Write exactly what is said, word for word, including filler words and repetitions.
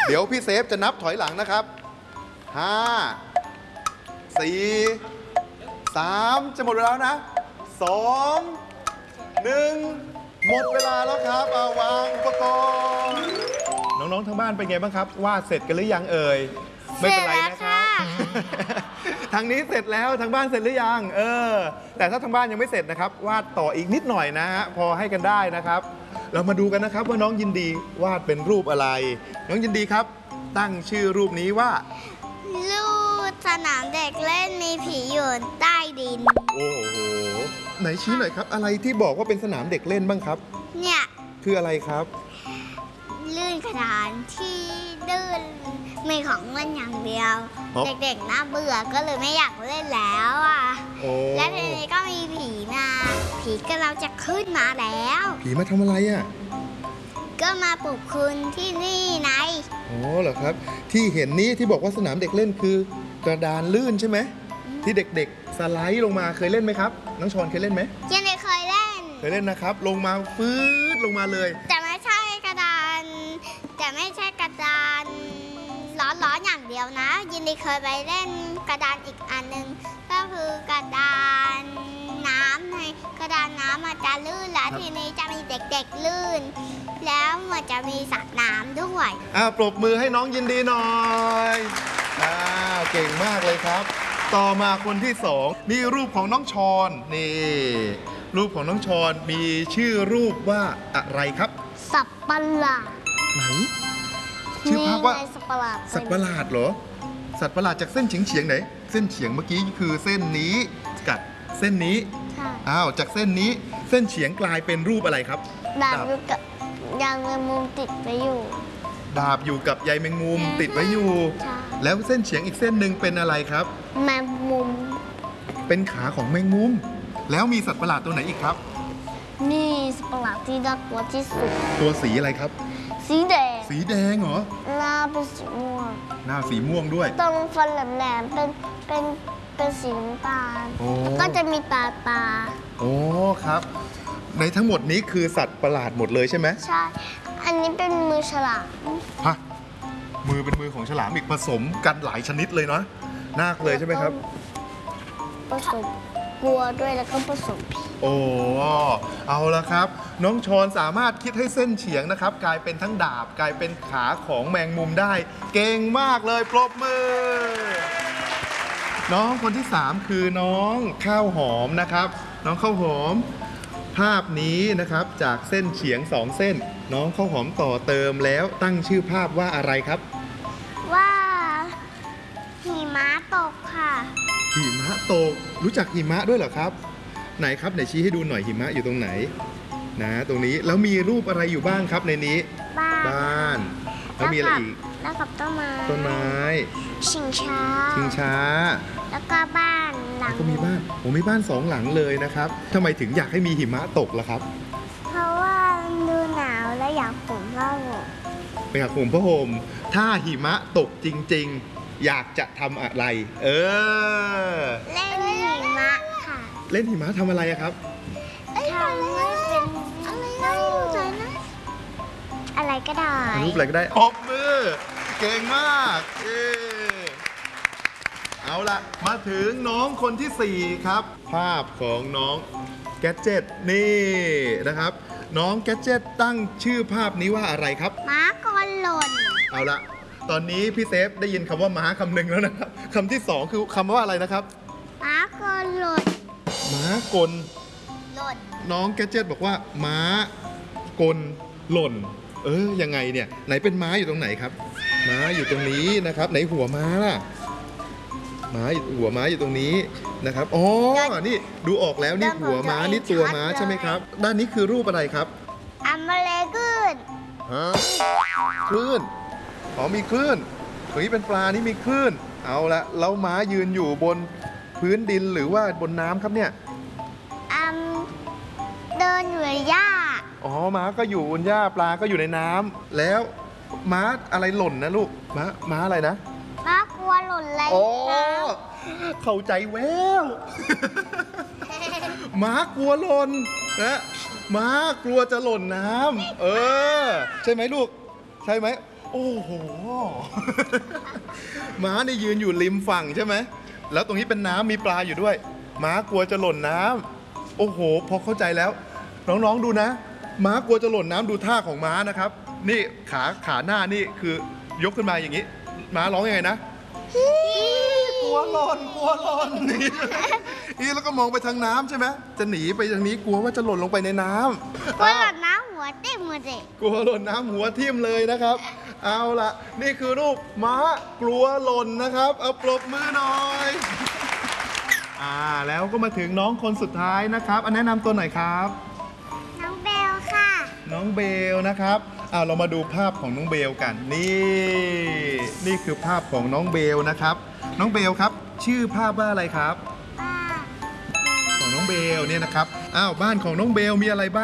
เดี๋ยวพี่เซฟจะนับถอยหลังนะครับห้าสี่สามจะหมดเวลานะสองหนึ่งหมดเวลาแล้วครับเอาวางอุปกรณ์น้องๆทางบ้านเป็นไงบ้างครับวาดเสร็จกันหรือยังเอ่ยไม่เป็นไรนะครับทางนี้เสร็จแล้วทางบ้านเสร็จหรือยังเออแต่ถ้าทางบ้านยังไม่เสร็จนะครับวาดต่ออีกนิดหน่อยนะฮะพอให้กันได้นะครับเรามาดูกันนะครับว่าน้องยินดีวาดเป็นรูปอะไรน้องยินดีครับตั้งชื่อรูปนี้ว่ารูปสนามเด็กเล่นมีผีอยู่ใต้ดินโอ้โหไหนชี้หน่อยครับอะไรที่บอกว่าเป็นสนามเด็กเล่นบ้างครับเนี่ยคืออะไรครับลื่นกระดานที่ลื่นมีของเล่นอย่างเดียวเด็กๆน่าเบื่อก็เลยไม่อยากเล่นแล้วอ่ะและทีนี้ก็มีผีมาผีก็เราจะขึ้นมาแล้วผีมาทำอะไรอ่ะก็มาปลุกคุณที่นี่ไงอ๋อเหรอครับที่เห็นนี้ที่บอกว่าสนามเด็กเล่นคือกระดานลื่นใช่ไหมที่เด็กๆสไลด์ลงมาเคยเล่นไหมครับน้องชอนเคยเล่นไหมยังไม่เคยเล่นเคยเล่นนะครับลงมาฟืดลงมาเลยแต่ไม่ใช่กระดานแต่ไม่ใช่กระดานร้อนๆอย่างเดียวนะยินดีเคยไปเล่นกระดานอีกอันนึงก็คือกระดานน้ำในกระดานน้ำมันจะลื่นแล้วทีนี้จะมีเด็กๆลื่นแล้วมันจะมีสระน้ำด้วยอ่าปรบมือให้น้องยินดีหน่อยอ่าเก่งมากเลยครับต่อมาคนที่สองนี่รูปของน้องชอนนี่รูปของน้องชอนมีชื่อรูปว่าอะไรครับสัตว์ประหลาดไหนชื่อภาพว่าสัตว์ประหลาดสัตว์ประหลาดเหรอสัตว์ประหลาดจากเส้นเฉียงเฉียงไหนเส้นเฉียงเมื่อกี้คือเส้นนี้กับเส้นนี้อ้าวจากเส้นนี้เส้นเฉียงกลายเป็นรูปอะไรครับดาบอยู่กับยางแมงมุมติดไว้อยู่ดาบอยู่กับใยแมงมุมติดไว้อยู่แล้วเส้นเฉียงอีกเส้นหนึ่งเป็นอะไรครับแมงมุมเป็นขาของแมงมุมแล้วมีสัตว์ประหลาดตัวไหนอีกครับนี่สัตว์ประหลาดที่น่ากลัวที่สุดตัวสีอะไรครับสีแดงสีแดงเหรอหน้าเป็นสีม่วงหน้าสีม่วงด้วยตรงฟันแหลมๆเป็นเป็นเป็นสีน้ำตาลก็จะมีตาตาโอ้ครับในทั้งหมดนี้คือสัตว์ประหลาดหมดเลยใช่ไหมใช่อันนี้เป็นมือฉลามฮะมือเป็นมือของฉลามอีกผสมกันหลายชนิดเลยเนาะน่าเลยใช่ไหมครับผสมกลัวด้วยแล้วก็ผสมผีโอ้เอาละครับน้องชอนสามารถคิดให้เส้นเฉียงนะครับกลายเป็นทั้งดาบกลายเป็นขาของแมงมุมได้เก่งมากเลยปรบมือน้องคนที่สามคือน้องข้าวหอมนะครับน้องข้าวหอมภาพนี้นะครับจากเส้นเฉียงสองเส้นน้องข้าวหอมต่อเติมแล้วตั้งชื่อภาพว่าอะไรครับว่าหิมะตกค่ะหิมะตกรู้จักหิมะด้วยเหรอครับไหนครับไหนชี้ให้ดูหน่อยหิมะอยู่ตรงไหนนะตรงนี้แล้วมีรูปอะไรอยู่บ้างครับในนี้บ้านบ้านแล้วมีอะไรอีกแล้วกับต้นไม้ต้นไม้ชิงช้าชิงช้าแล้วก็บ้านหลังก็มีบ้านผมมีบ้านสองหลังเลยนะครับทำไมถึงอยากให้มีหิมะตกล่ะครับเพราะว่าดูหนาวและอยากห่มผ้าห่มไปอยากห่มผ้าห่มถ้าหิมะตกจริงๆอยากจะทำอะไรเออเล่นหิมะค่ะเล่นหิมะทำอะไรครับทำให้เป็นรูปอะไรก็ได้รูปอะไรก็ได้ออกมือเก่งมากเออเอาละมาถึงน้องคนที่สี่ครับภาพของน้องแกดเจ็ตนี่นะครับน้องแกดเจ็ตตั้งชื่อภาพนี้ว่าอะไรครับม้ากลหล่นเอาละตอนนี้พี่เซฟได้ยินคำว่าม้าคำหนึ่งแล้วนะครับคำที่สองคือคำว่าอะไรนะครับม้ากลหล่นม้ากลหล่นน้องแกดเจ็ตบอกว่าม้ากลหล่นเออยังไงเนี่ยไหนเป็นม้าอยู่ตรงไหนครับม้าอยู่ตรงนี้นะครับไหนหัวม้าล่ะม้าหัวม้าอยู่ตรงนี้นะครับอ๋อนี่ดูออกแล้วนี่หัวม้านี่ตัวม้าใช่ไหมครับด้านนี้คือรูปอะไรครับอัมเบเลกืนฮะคลื่นอ๋อมีคลื่นเฮ้ยเป็นปลานี่มีคลื่นเอาละแล้วม้ายืนอยู่บนพื้นดินหรือว่าบนน้ำครับเนี่ยอัมเดินอยู่ในหญ้าอ๋อม้าก็อยู่บนหญ้าปลาก็อยู่ในน้ำแล้วม้าอะไรหล่นนะลูกม้าม้าอะไรนะม้ากลัวหล่นอะไรโอ้เข้าใจแววม้ากลัวหล่นนะม้ากลัวจะหล่นน้ำเออใช่ไหมลูกใช่ไหมโอ้โห ม้านี่ยืนอยู่ริมฝั่งใช่ไหมแล้วตรงนี้เป็นน้ำมีปลาอยู่ด้วยม้ากลัวจะหล่นน้ำโอ้โหพอเข้าใจแล้ว น้องๆดูนะ ม้ากลัวจะหล่นน้ำดูท่าของม้านะครับ นี่ขาขาหน้านี่คือยกขึ้นมาอย่างนี้ ม้าร้องยังไงนะ กลัวหล่นกลัวหล่น นี่แล้วก็มองไปทางน้ำใช่ไหมจะหนีไปทางนี้กลัวว่าจะหล่นลงไปในน้ำกลัวหล่นน้ำหัวติ่มมาสิกลัวหล่นน้ำหัวทิ่มเลยนะครับ เอาล่ะ นี่คือรูปม้ากลัวหล่นนะครับ เอาปรบมือหน่อย อ่าแล้วก็มาถึงน้องคนสุดท้ายนะครับอันแนะนำตัวหน่อยครับน้องเบลค่ะน้องเบลนะครับเอาเรามาดูภาพของน้องเบลกัน นี่ นี่คือภาพของน้องเบลนะครับ น้องเบลครับ ชื่อภาพว่าอะไรครับป้าของน้องเบลเนี่ยนะครับ อ้าวบ้านของน้องเบลมีอะไรบ้าง